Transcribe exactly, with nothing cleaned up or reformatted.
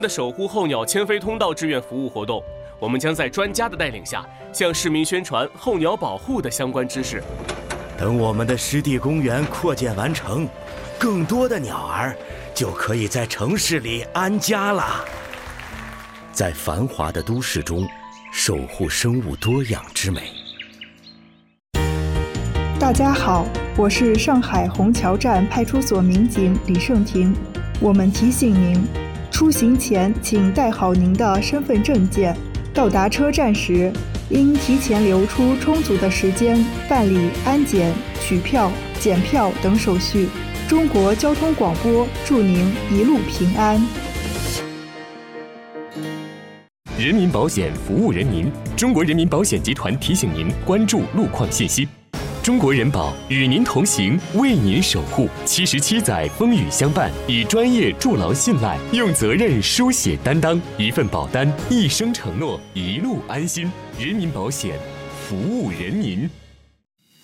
的守护候鸟迁飞通道志愿服务活动，我们将在专家的带领下，向市民宣传候鸟保护的相关知识。 等我们的湿地公园扩建完成，更多的鸟儿就可以在城市里安家了。在繁华的都市中，守护生物多样之美。 大家好，我是上海虹桥站派出所民警李胜婷。我们提醒您，出行前请带好您的身份证件，到达车站时应提前留出充足的时间办理安检、取票、检票等手续。中国交通广播祝您一路平安。 人民保险服务人民，中国人民保险集团提醒您关注路况信息。中国人保与您同行，为您守护。七十七载风雨相伴，以专业筑牢信赖，用责任书写担当。一份保单，一生承诺，一路安心。人民保险，服务人民。